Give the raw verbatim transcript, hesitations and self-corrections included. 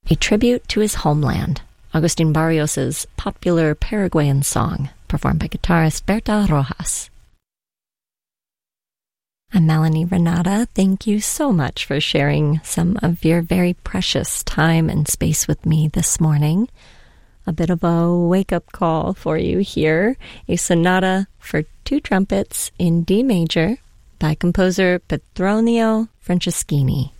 a tribute to his homeland, Agustin Barrios's popular Paraguayan song, performed by guitarist Berta Rojas. I'm Melanie Renata. Thank you so much for sharing some of your very precious time and space with me this morning. A bit of a wake-up call for you here, a sonata for two trumpets in D major by composer Petronio Franceschini.